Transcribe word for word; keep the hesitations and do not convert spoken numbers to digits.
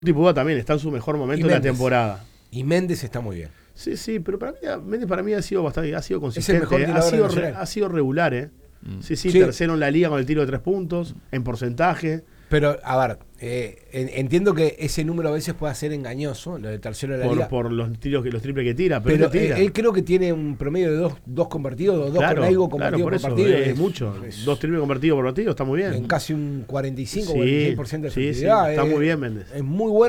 Tipo también está en su mejor momento de la temporada. Y Méndez está muy bien. Sí, sí, pero para mí, Méndez para mí ha sido bastante, ha sido consistente. Es el mejor ha, tirador sido re, nacional. ha sido regular, ¿eh? Mm. Sí, sí, sí, tercero en la liga con el tiro de tres puntos, en porcentaje. Pero, a ver, eh, entiendo que ese número a veces puede ser engañoso, lo de tercero en la por, liga. Por los tiros, los triples que tira. Pero, pero él, tira. Eh, él creo que tiene un promedio de dos, dos convertidos, dos claro, con algo convertido claro, por, por eso, partido. Es, es mucho. Es, dos triples convertidos por partido, está muy bien. En casi un cuarenta y cinco, sí, cuarenta y seis por ciento de sí, efectividad. sí, está es, muy bien, Méndez. Es muy bueno.